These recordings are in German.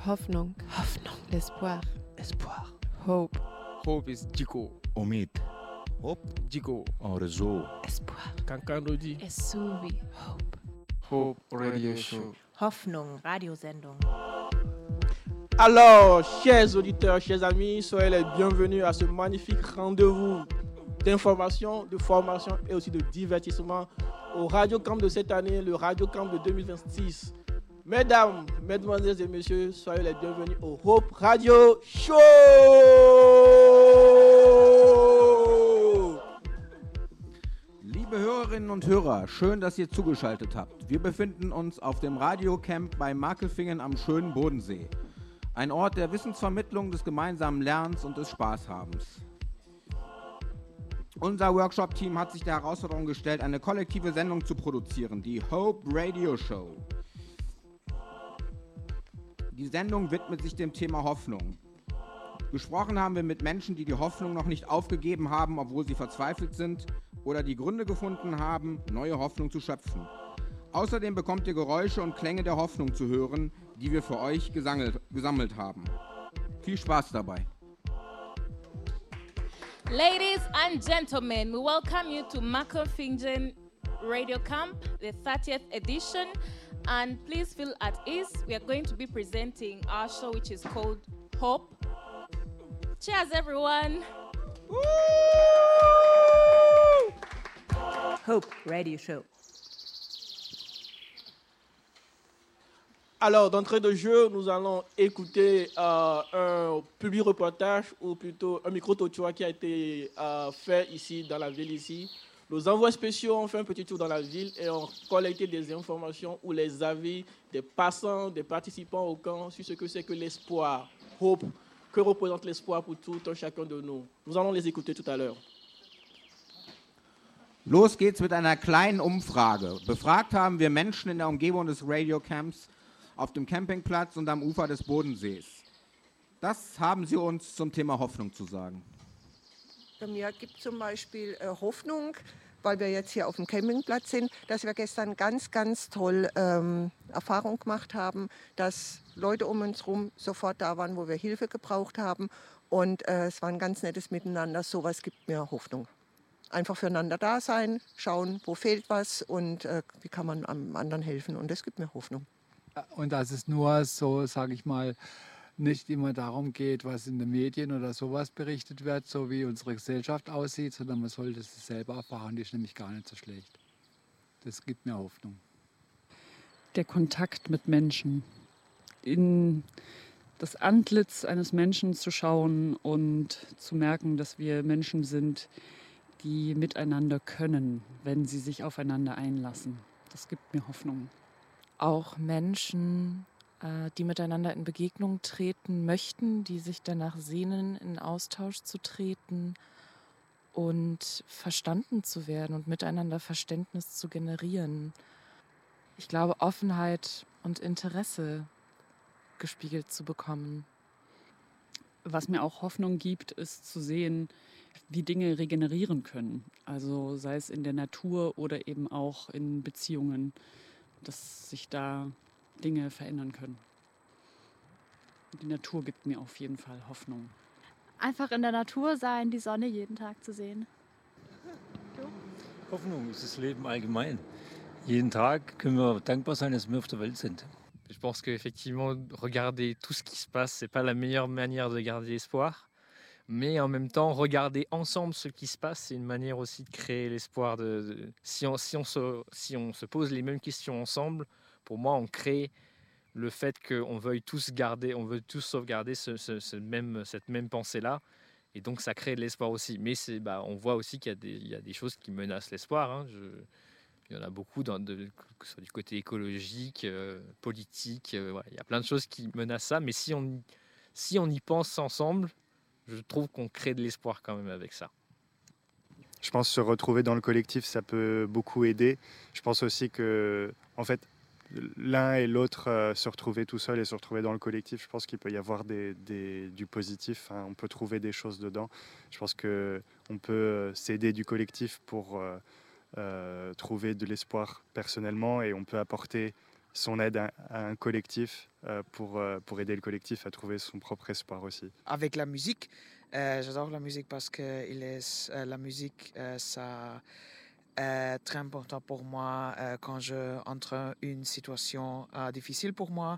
Hoffnung. Hoffnung. L'espoir. Espoir. Hope. Hope is Jiko. Omid. Hope, Jiko. Orzo. Espoir. Kankandodi. Esuvi. Hope. Hope Radio Show. Hoffnung, Radiosendung. Alors, chers auditeurs, chers amis, soyez les bienvenus à ce magnifique rendez-vous d'information, de formation et aussi de divertissement au Radio Camp de cette année, le Radio Camp de 2026. Mesdames, mesdemoiselles et messieurs, soyez les bienvenus au Hope Radio Show. Liebe Hörerinnen und Hörer, schön, dass ihr zugeschaltet habt. Wir befinden uns auf dem Radiocamp bei Markelfingen am schönen Bodensee. Ein Ort der Wissensvermittlung, des gemeinsamen Lernens und des Spaßhabens. Unser Workshop-Team hat sich der Herausforderung gestellt, eine kollektive Sendung zu produzieren, die Hope Radio Show. Die Sendung widmet sich dem Thema Hoffnung. Gesprochen haben wir mit Menschen, die die Hoffnung noch nicht aufgegeben haben, obwohl sie verzweifelt sind oder die Gründe gefunden haben, neue Hoffnung zu schöpfen. Außerdem bekommt ihr Geräusche und Klänge der Hoffnung zu hören, die wir für euch gesammelt haben. Viel Spaß dabei. Ladies and gentlemen, we welcome you to Markelfingen Radio Camp, the 30th edition. And please feel at ease. We are going to be presenting our show, which is called Hope. Cheers, everyone. Woo! Hope Radio Show. Alors, d'entrée de jeu, nous allons écouter un public reportage ou plutôt un micro-trottoir qui a été fait ici dans la ville ici. Nos envois spéciaux ont fait un petit tour dans la ville et ont collecté des informations ou les avis des passants, des participants au camp sur ce que c'est que l'espoir, hope, que représente l'espoir pour tout un chacun de nous. Nous allons les écouter tout à l'heure. Los geht's mit einer kleinen Umfrage. Befragt haben wir Menschen in der Umgebung des Radiocamps auf dem Campingplatz und am Ufer des Bodensees. Das haben sie uns zum Thema Hoffnung zu sagen. Bei mir gibt es zum Beispiel Hoffnung, weil wir jetzt hier auf dem Campingplatz sind, dass wir gestern ganz, ganz toll Erfahrung gemacht haben, dass Leute um uns herum sofort da waren, wo wir Hilfe gebraucht haben. Und es war ein ganz nettes Miteinander. Sowas gibt mir Hoffnung. Einfach füreinander da sein, schauen, wo fehlt was und wie kann man am anderen helfen. Und das gibt mir Hoffnung. Und dass es nur so, sage ich mal, nicht immer darum geht, was in den Medien oder sowas berichtet wird, so wie unsere Gesellschaft aussieht, sondern man sollte es selber erfahren, die ist nämlich gar nicht so schlecht. Das gibt mir Hoffnung. Der Kontakt mit Menschen, in das Antlitz eines Menschen zu schauen und zu merken, dass wir Menschen sind, die miteinander können, wenn sie sich aufeinander einlassen. Das gibt mir Hoffnung. Auch Menschen, die miteinander in Begegnung treten möchten, die sich danach sehnen, in Austausch zu treten und verstanden zu werden und miteinander Verständnis zu generieren. Ich glaube, Offenheit und Interesse gespiegelt zu bekommen. Was mir auch Hoffnung gibt, ist zu sehen, wie Dinge regenerieren können. Also sei es in der Natur oder eben auch in Beziehungen, dass sich da Dinge verändern können. Die Natur gibt mir auf jeden Fall Hoffnung. Einfach in der Natur sein, die Sonne jeden Tag zu sehen. Hoffnung ist das Leben allgemein. Jeden Tag können wir dankbar sein, dass wir auf der Welt sind. Je pense qu'effectivement, regarder tout ce qui se passe, c'est pas la meilleure manière de garder espoir. Mais en même temps, regarder ensemble ce qui se passe, c'est une manière aussi de créer l'espoir. Si on se pose les mêmes questions ensemble, pour moi, on crée le fait qu'on veuille tous sauvegarder cette même pensée-là. Et donc, ça crée de l'espoir aussi. Mais on voit aussi qu'il y a des choses qui menacent l'espoir. Hein. Il y en a beaucoup, que ce soit du côté écologique, politique. Voilà. Il y a plein de choses qui menacent ça. Mais si on y pense ensemble, je trouve qu'on crée de l'espoir quand même avec ça. Je pense se retrouver dans le collectif, ça peut beaucoup aider. Je pense aussi que, en fait, l'un et l'autre se retrouver tout seul et se retrouver dans le collectif, je pense qu'il peut y avoir du positif. Hein, on peut trouver des choses dedans. Je pense qu'on peut s'aider du collectif pour trouver de l'espoir personnellement et on peut apporter son aide à un collectif pour aider le collectif à trouver son propre espoir aussi. Avec la musique, j'adore la musique parce que la musique, ça est très important pour moi quand je entre dans une situation difficile pour moi.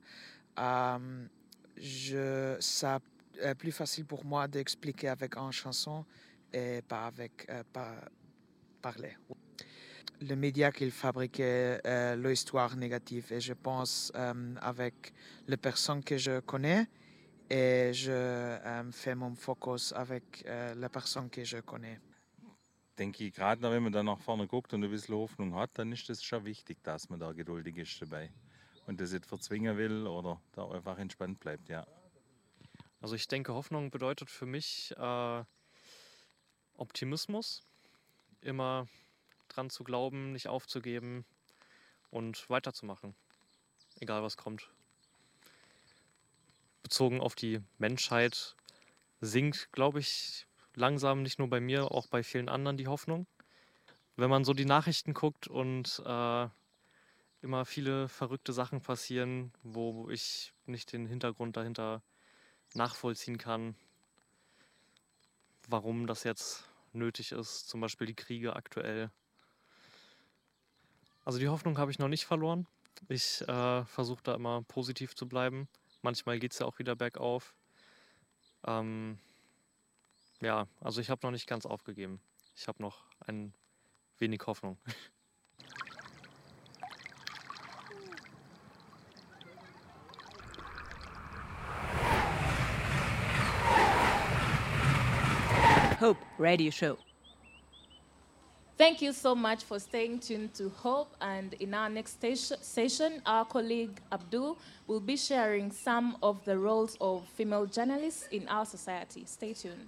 Ça est plus facile pour moi d'expliquer avec une chanson et pas avec parler. Le média qu'il fabriquait l'histoire négative et je pense avec les personnes que je connais et je fais mon focus avec les personnes que je connais. Denke ich, gerade wenn man dann nach vorne guckt und ein bisschen Hoffnung hat, dann ist das schon wichtig, dass man da geduldig ist dabei und das nicht verzwingen will oder da einfach entspannt bleibt, ja. Also ich denke, Hoffnung bedeutet für mich Optimismus, immer dran zu glauben, nicht aufzugeben und weiterzumachen, egal was kommt. Bezogen auf die Menschheit sinkt, glaube ich, langsam nicht nur bei mir, auch bei vielen anderen die Hoffnung. Wenn man so die Nachrichten guckt und immer viele verrückte Sachen passieren, wo ich nicht den Hintergrund dahinter nachvollziehen kann, warum das jetzt nötig ist, zum Beispiel die Kriege aktuell. Also die Hoffnung habe ich noch nicht verloren. Ich versuche da immer positiv zu bleiben. Manchmal geht es ja auch wieder bergauf. Ja, also ich habe noch nicht ganz aufgegeben. Ich habe noch ein wenig Hoffnung. Hope Radio Show. Thank you so much for staying tuned to Hope. And in our next session, our colleague Abdul will be sharing some of the roles of female journalists in our society. Stay tuned.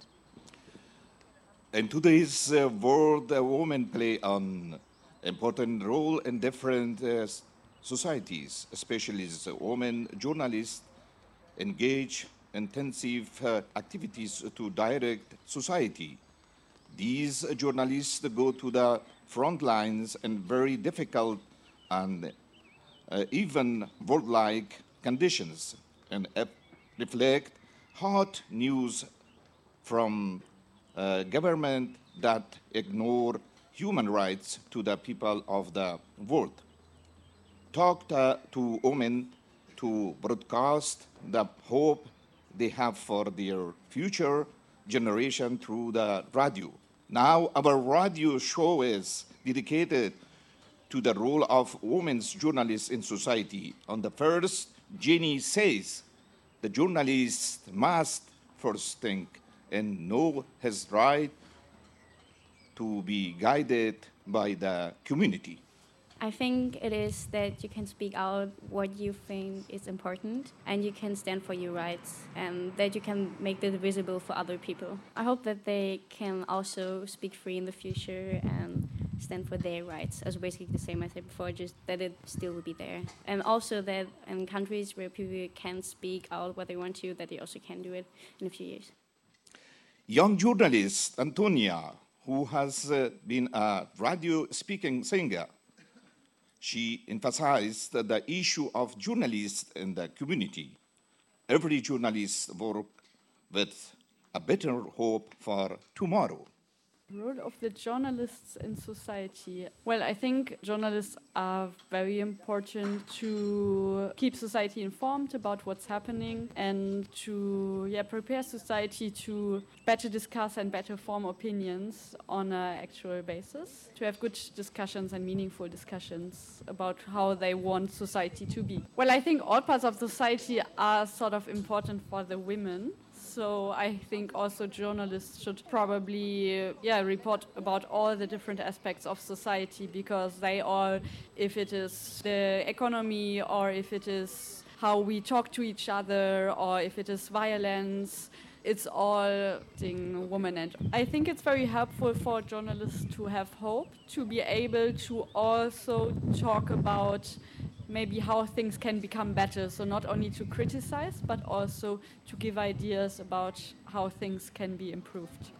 In today's world, women play an important role in different societies, especially as women journalists engage intensive activities to direct society. These journalists go to the front lines in very difficult and even war-like conditions and reflect hot news from government that ignore human rights to the people of the world. Talk to women to broadcast the hope they have for their future generation through the radio. Now our radio show is dedicated to the role of women's journalists in society. On the first, Jenny says, the journalist must first think and know his right to be guided by the community. I think it is that you can speak out what you think is important and you can stand for your rights and that you can make that visible for other people. I hope that they can also speak free in the future and stand for their rights, as basically the same I said before, just that it still will be there. And also that in countries where people can speak out what they want to, that they also can do it in a few years. Young journalist Antonia, who has been a radio speaking singer, she emphasized the issue of journalists in the community. Every journalist works with a better hope for tomorrow. Role of the journalists in society. Well, I think journalists are very important to keep society informed about what's happening and to prepare society to better discuss and better form opinions on an actual basis, to have good discussions and meaningful discussions about how they want society to be. Well, I think all parts of society are sort of important for the women. So I think also journalists should probably report about all the different aspects of society, because they all, if it is the economy or if it is how we talk to each other or if it is violence, it's all thing women. And I think it's very helpful for journalists to have hope, to be able to also talk about maybe how things can become better. So not only to criticize, but also to give ideas about how things can be improved.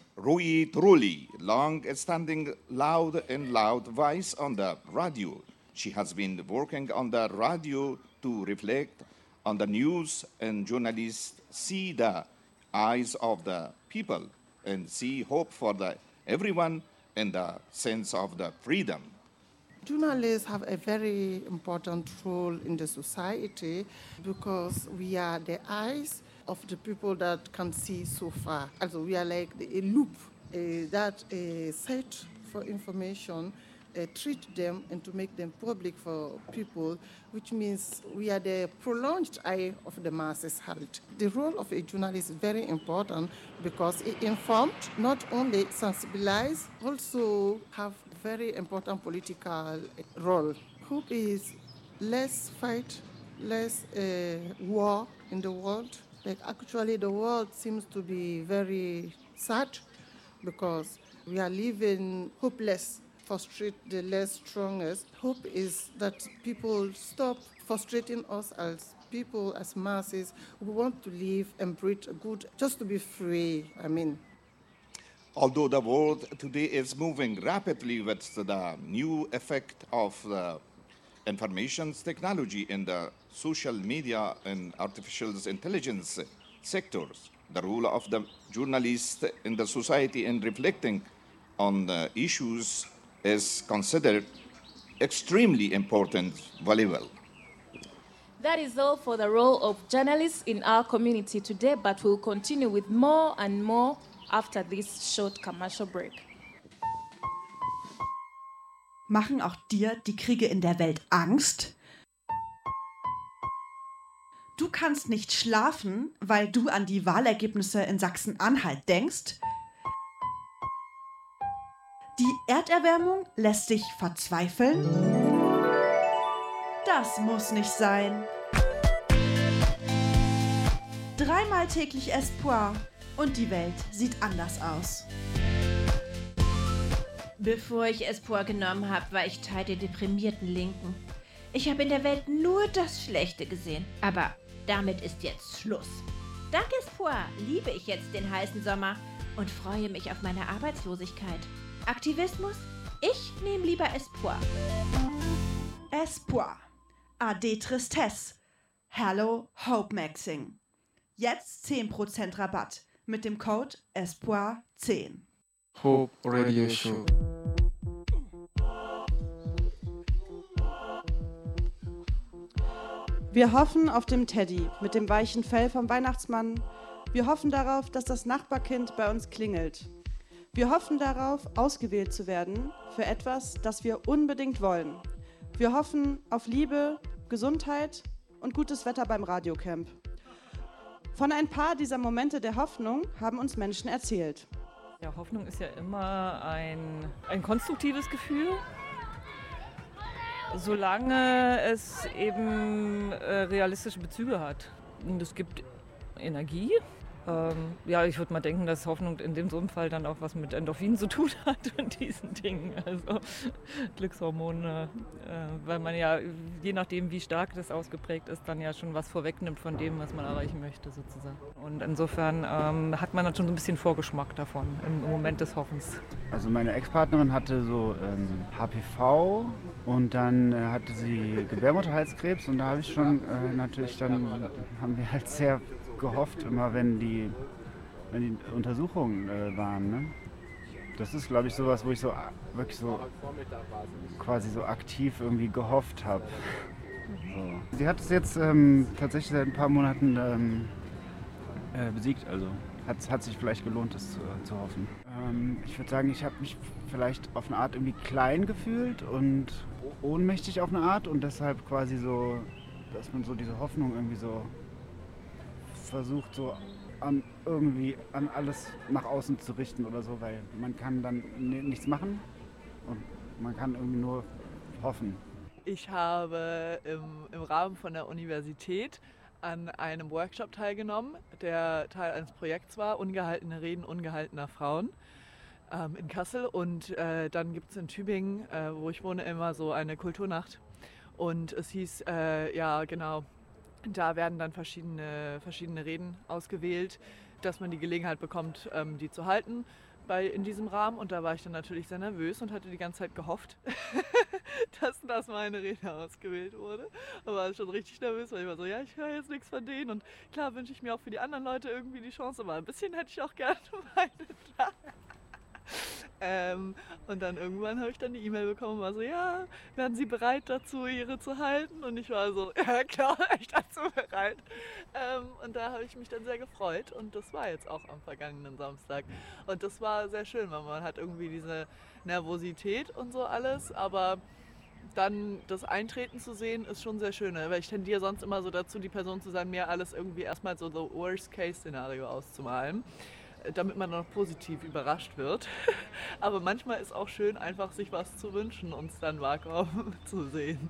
Rui Trulli, long-standing loud voice on the radio. She has been working on the radio to reflect on the news, and journalists see the eyes of the people and see hope for everyone and the sense of the freedom. Journalists have a very important role in the society because we are the eyes of the people that can see so far. Also we are like a loop that search for information, treat them and to make them public for people, which means we are the prolonged eye of the masses health. The role of a journalist is very important because it informed, not only sensibilize, also have very important political role. Hope is less fight, less war in the world. Like actually the world seems to be very sad because we are living hopeless, frustrate the less strongest. Hope is that people stop frustrating us as people, as masses who want to live and breathe good, just to be free, Although the world today is moving rapidly with the new effect of the information technology in the social media and artificial intelligence sectors, the role of the journalist in the society in reflecting on the issues is considered extremely important, valuable. That is all for the role of journalists in our community today, but we'll continue with more and more after this short commercial break. Machen auch dir die Kriege in der Welt Angst? Du kannst nicht schlafen, weil du an die Wahlergebnisse in Sachsen-Anhalt denkst? Die Erderwärmung lässt dich verzweifeln? Das muss nicht sein. Dreimal täglich Espoir und die Welt sieht anders aus. Bevor ich Espoir genommen habe, war ich Teil der deprimierten Linken. Ich habe in der Welt nur das Schlechte gesehen. Aber damit ist jetzt Schluss. Dank Espoir liebe ich jetzt den heißen Sommer und freue mich auf meine Arbeitslosigkeit. Aktivismus? Ich nehme lieber Espoir. Espoir. Ade Tristesse. Hello Hope Maxing. Jetzt 10% Rabatt mit dem Code ESPOIR10. Hope Radio Show. Wir hoffen auf dem Teddy mit dem weichen Fell vom Weihnachtsmann. Wir hoffen darauf, dass das Nachbarkind bei uns klingelt. Wir hoffen darauf, ausgewählt zu werden für etwas, das wir unbedingt wollen. Wir hoffen auf Liebe, Gesundheit und gutes Wetter beim Radiocamp. Von ein paar dieser Momente der Hoffnung haben uns Menschen erzählt. Ja, Hoffnung ist ja immer ein konstruktives Gefühl, solange es eben realistische Bezüge hat. Und es gibt Energie. Ja, ich würde mal denken, dass Hoffnung in dem so einem Fall dann auch was mit Endorphinen zu tun hat und diesen Dingen, also Glückshormone, weil man ja, je nachdem wie stark das ausgeprägt ist, dann ja schon was vorwegnimmt von dem, was man erreichen möchte sozusagen. Und insofern hat man dann schon so ein bisschen Vorgeschmack davon im Moment des Hoffens. Also meine Ex-Partnerin hatte so HPV und dann hatte sie Gebärmutterhalskrebs und da habe ich schon natürlich dann, haben wir halt sehr gehofft, immer wenn die Untersuchungen waren. Ne? Das ist, glaube ich, sowas, wo ich so wirklich so quasi so aktiv irgendwie gehofft habe. So. Sie hat es jetzt tatsächlich seit ein paar Monaten besiegt, also hat sich vielleicht gelohnt, das zu hoffen. Ich würde sagen, ich habe mich vielleicht auf eine Art irgendwie klein gefühlt und ohnmächtig auf eine Art und deshalb quasi so, dass man so diese Hoffnung irgendwie so versucht so irgendwie an alles nach außen zu richten oder so, weil man kann dann nichts machen und man kann irgendwie nur hoffen. Ich habe im Rahmen von der Universität an einem Workshop teilgenommen, der Teil eines Projekts war, ungehaltene Reden ungehaltener Frauen in Kassel und dann gibt es in Tübingen, wo ich wohne, immer so eine Kulturnacht und es hieß, ja genau, da werden dann verschiedene Reden ausgewählt, dass man die Gelegenheit bekommt, die zu halten. in diesem Rahmen und da war ich dann natürlich sehr nervös und hatte die ganze Zeit gehofft, dass meine Rede ausgewählt wurde. Aber war schon richtig nervös, weil ich war so, ja, ich höre jetzt nichts von denen und klar wünsche ich mir auch für die anderen Leute irgendwie die Chance, aber ein bisschen hätte ich auch gerne meine da. Und dann irgendwann habe ich dann die E-Mail bekommen und war so, ja, wären Sie bereit dazu, Ihre zu halten? Und ich war so, ja klar, ich dazu bereit. Und da habe ich mich dann sehr gefreut und das war jetzt auch am vergangenen Samstag. Und das war sehr schön, weil man hat irgendwie diese Nervosität und so alles, aber dann das Eintreten zu sehen, ist schon sehr schön, weil ich tendiere sonst immer so dazu, die Person zu sein, mir alles irgendwie erstmal so the Worst-Case-Szenario auszumalen, damit man noch positiv überrascht wird. Aber manchmal ist auch schön, einfach sich was zu wünschen und es dann wahrkommen zu sehen.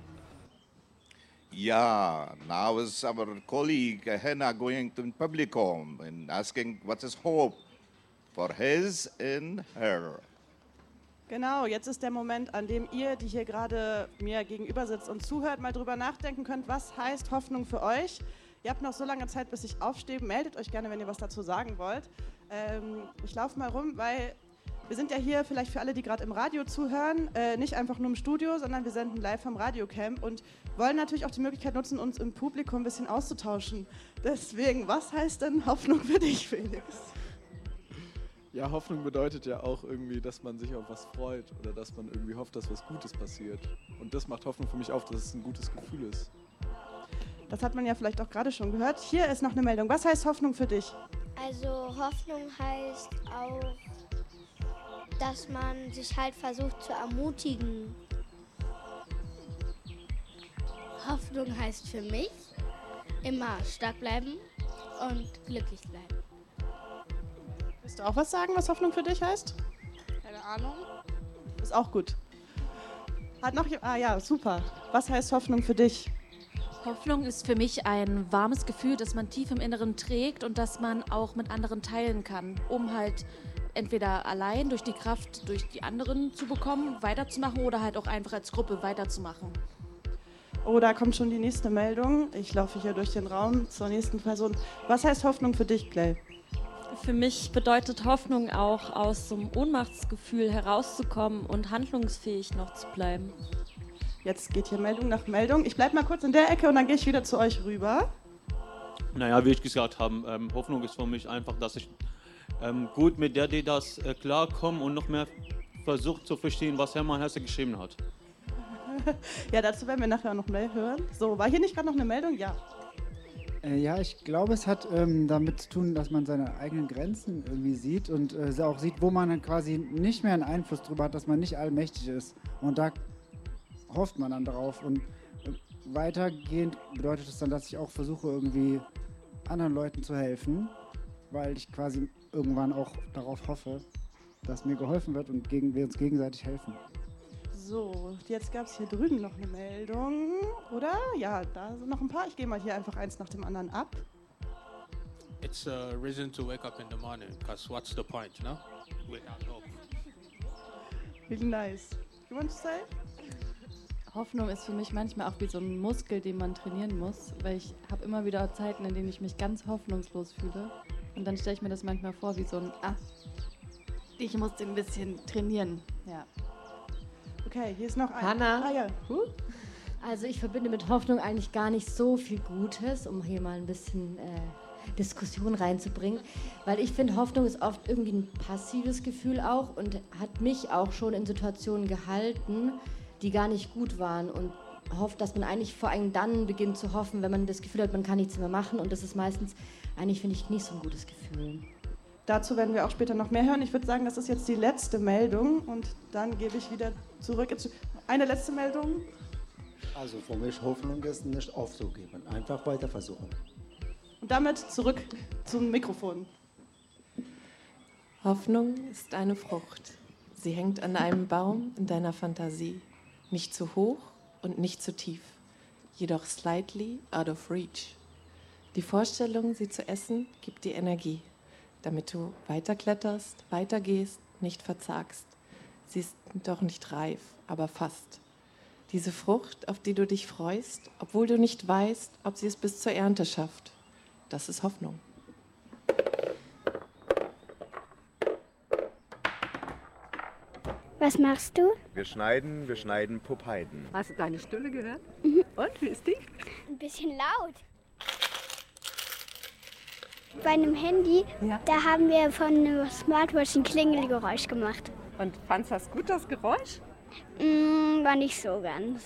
Yeah, now is our colleague Henna going to Publicom and asking what is hope for his and her. Genau, jetzt ist der Moment, an dem ihr, die hier gerade mir gegenüber sitzt und zuhört, mal drüber nachdenken könnt, was heißt Hoffnung für euch. Ihr habt noch so lange Zeit, bis ich aufstehe. Meldet euch gerne, wenn ihr was dazu sagen wollt. Ich laufe mal rum, weil wir sind ja hier, vielleicht für alle, die gerade im Radio zuhören, nicht einfach nur im Studio, sondern wir senden live vom Radiocamp und wollen natürlich auch die Möglichkeit nutzen, uns im Publikum ein bisschen auszutauschen. Deswegen, was heißt denn Hoffnung für dich, Felix? Ja, Hoffnung bedeutet ja auch irgendwie, dass man sich auf was freut oder dass man irgendwie hofft, dass was Gutes passiert. Und das macht Hoffnung für mich auf, dass es ein gutes Gefühl ist. Das hat man ja vielleicht auch gerade schon gehört. Hier ist noch eine Meldung. Was heißt Hoffnung für dich? Also Hoffnung heißt auch, dass man sich halt versucht zu ermutigen. Hoffnung heißt für mich immer stark bleiben und glücklich bleiben. Willst du auch was sagen, was Hoffnung für dich heißt? Keine Ahnung. Ist auch gut. Hat noch ja, super. Was heißt Hoffnung für dich? Hoffnung ist für mich ein warmes Gefühl, das man tief im Inneren trägt und das man auch mit anderen teilen kann, um halt entweder allein durch die Kraft, durch die anderen zu bekommen, weiterzumachen oder halt auch einfach als Gruppe weiterzumachen. Oh, da kommt schon die nächste Meldung. Ich laufe hier durch den Raum zur nächsten Person. Was heißt Hoffnung für dich, Clay? Für mich bedeutet Hoffnung auch, aus so einem Ohnmachtsgefühl herauszukommen und handlungsfähig noch zu bleiben. Jetzt geht hier Meldung nach Meldung. Ich bleibe mal kurz in der Ecke und dann gehe ich wieder zu euch rüber. Naja, wie ich gesagt habe, Hoffnung ist für mich einfach, dass ich gut mit der, die das klarkommen und noch mehr versucht zu verstehen, was Hermann Hesse geschrieben hat. Ja, dazu werden wir nachher noch mehr hören. So, war hier nicht gerade noch eine Meldung? Ja. Ja, ich glaube, es hat damit zu tun, dass man seine eigenen Grenzen irgendwie sieht und auch sieht, wo man dann quasi nicht mehr einen Einfluss drüber hat, dass man nicht allmächtig ist. Und da hofft man dann darauf. Und weitergehend bedeutet es dann, dass ich auch versuche, irgendwie anderen Leuten zu helfen, weil ich quasi irgendwann auch darauf hoffe, dass mir geholfen wird und wir uns gegenseitig helfen. So, jetzt gab es hier drüben noch eine Meldung, oder? Ja, da sind noch ein paar. Ich gehe mal hier einfach eins nach dem anderen ab. It's a reason to wake up in the morning, because what's the point, you know? Without hope. Really nice. You want to say? Hoffnung ist für mich manchmal auch wie so ein Muskel, den man trainieren muss, weil ich habe immer wieder Zeiten, in denen ich mich ganz hoffnungslos fühle. Und dann stelle ich mir das manchmal vor wie so ein, ich muss den ein bisschen trainieren. Ja. Okay, hier ist noch ein. Hanna. Ah, ja. Also ich verbinde mit Hoffnung eigentlich gar nicht so viel Gutes, um hier mal ein bisschen Diskussion reinzubringen, weil ich finde, Hoffnung ist oft irgendwie ein passives Gefühl auch und hat mich auch schon in Situationen gehalten, die gar nicht gut waren und hofft, dass man eigentlich vor allem dann beginnt zu hoffen, wenn man das Gefühl hat, man kann nichts mehr machen und das ist meistens, eigentlich finde ich, nicht so ein gutes Gefühl. Dazu werden wir auch später noch mehr hören. Ich würde sagen, das ist jetzt die letzte Meldung und dann gebe ich wieder zurück. Eine letzte Meldung. Also für mich Hoffnung ist nicht aufzugeben, einfach weiter versuchen. Und damit zurück zum Mikrofon. Hoffnung ist eine Frucht. Sie hängt an einem Baum in deiner Fantasie. Nicht zu hoch und nicht zu tief, jedoch slightly out of reach. Die Vorstellung, sie zu essen, gibt dir Energie, damit du weiterkletterst, weitergehst, nicht verzagst. Sie ist doch nicht reif, aber fast. Diese Frucht, auf die du dich freust, obwohl du nicht weißt, ob sie es bis zur Ernte schafft. Das ist Hoffnung. Was machst du? Wir schneiden Popeiden. Hast du deine Stimme gehört? Mhm. Und, wie ist die? Ein bisschen laut. Bei einem Handy, da haben wir von einer Smartwatch ein Klingelgeräusch gemacht. Und fandst du das gut, das Geräusch? War nicht so ganz.